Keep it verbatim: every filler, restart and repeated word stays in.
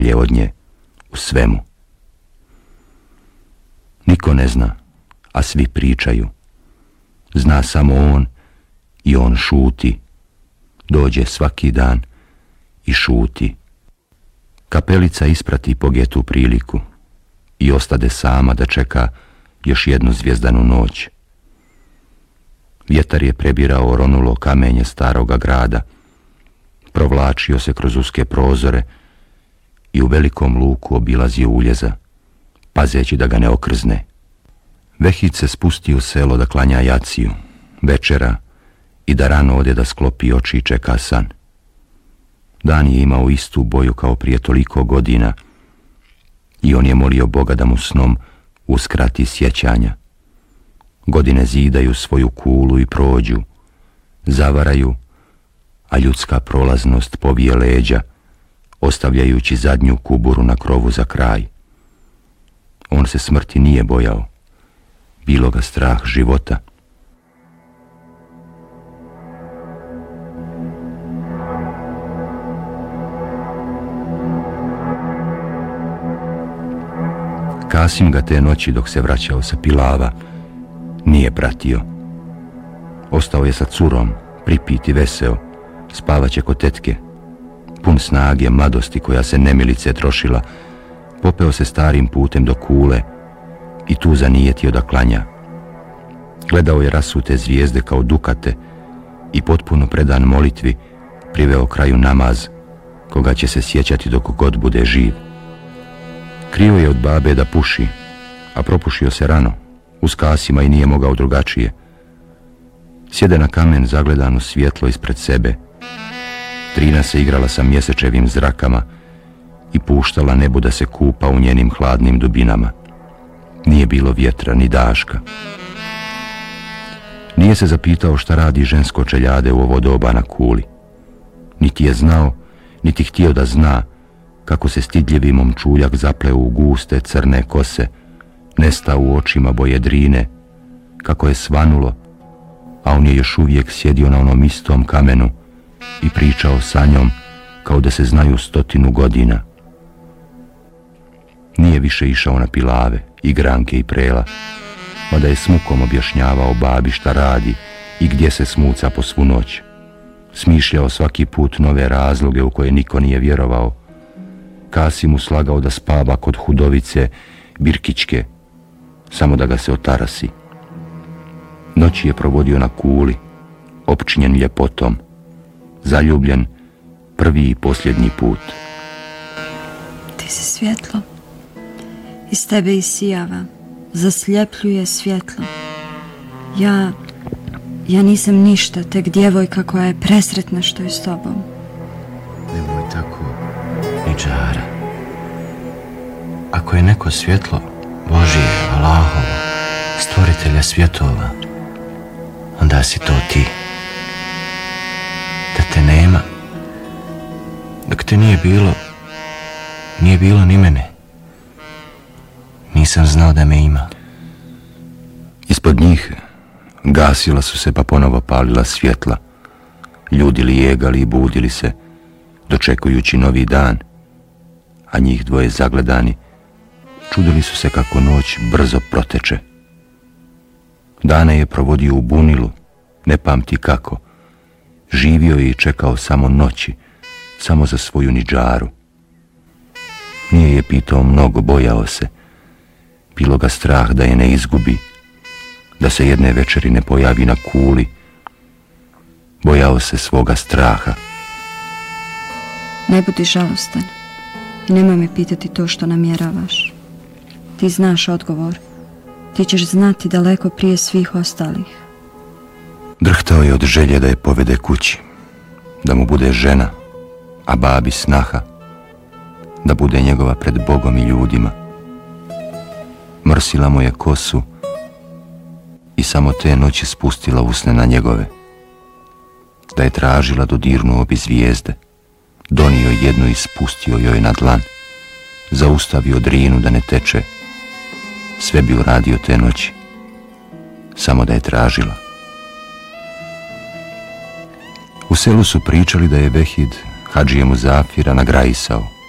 je od nje u svemu. Niko ne zna, a svi pričaju. Zna samo on i on šuti. Dođe svaki dan i šuti. Kapelica isprati pogetu priliku i ostade sama da čeka još jednu zvijezdanu noć. Vjetar je prebirao ronulo kamenje staroga grada, provlačio se kroz uske prozore i u velikom luku obilazio uljeza, pazeći da ga ne okrzne. Vehid se spusti u selo da klanja jaciju, večera i da rano ode da sklopi oči i čeka san. Dan je imao istu boju kao prije toliko godina i on je molio Boga da mu snom uskrati sjećanja. Godine zidaju svoju kulu i prođu, zavaraju, a ljudska prolaznost povije leđa, ostavljajući zadnju kuburu na krovu za kraj. On se smrti nije bojao, bilo ga strah života. Kasim ga te noći dok se vraćao sa Pilava nije pratio. Ostao je sa curom, pripit i veseo, spavaće kod tetke. Pun snage, mladosti koja se nemilice trošila, popeo se starim putem do kule i tu zanijetio da klanja. Gledao je rasute zvijezde kao dukate i potpuno predan molitvi priveo kraju namaz, koga će se sjećati dok god bude živ. Krio je od babe da puši, a propušio se rano, uz Kasima i nije mogao drugačije. Sjede na kamen zagledan u svjetlo ispred sebe. Trina se igrala sa mjesečevim zrakama i puštala nebu da se kupa u njenim hladnim dubinama. Nije bilo vjetra ni daška. Nije se zapitao šta radi žensko čeljade u ovo doba na kuli. Niti je znao, niti htio da zna kako se stidljivi momčuljak zapleo u guste crne kose, nestao u očima boje drine, kako je svanulo, a on je još uvijek sjedio na onom istom kamenu i pričao sa njom kao da se znaju stotinu godina. Nije više išao na Pilave, igranke i prela, mada je s mukom objašnjavao babi šta radi i gdje se smuca po svu noć. Smišljao svaki put nove razloge u koje niko nije vjerovao. Kasim mu slagao da spava kod hudovice Birkićke, samo da ga se otarasi. Noći je provodio na kuli, opčinjen ljepotom, zaljubljen prvi i posljednji put. Ti si svjetlo, iz tebe isijava, zasljepljuje svjetlo. Ja, ja nisam ništa, tek djevojka koja je presretna što je s tobom. Nemoj tako, ničara. Ako je neko svjetlo Božije, Allahovo, stvoritelja svjetova, onda si to ti. Da te nema, dok te nije bilo, nije bilo ni mene. Nisam znao da me ima. Ispod njih gasila su se pa ponovo palila svjetla. Ljudi lijegali i budili se, dočekujući novi dan, a njih dvoje zagledani čudili su se kako noć brzo proteče. Dane je provodio u bunilu, ne pamti kako. Živio je i čekao samo noći, samo za svoju niđaru. Nije je pitao mnogo, bojao se. Bilo ga strah da je ne izgubi, da se jedne večeri ne pojavi na kuli. Bojao se svoga straha. Ne budi žalostan i nemoj me pitati to što namjeravaš. Ti znaš odgovor. Ti ćeš znati daleko prije svih ostalih. Drhtao je od želje da je povede kući, da mu bude žena, a babi snaha, da bude njegova pred Bogom i ljudima. Mrsila mu je kosu i samo te noći spustila usne na njegove. Da je tražila, dodirnuo bi zvijezde, donio jednu i spustio joj na dlan, zaustavio drinu da ne teče. Sve bi uradio te noći, samo da je tražila. U selu su pričali da je Vehid Hadžije Muzafira nagrajisao.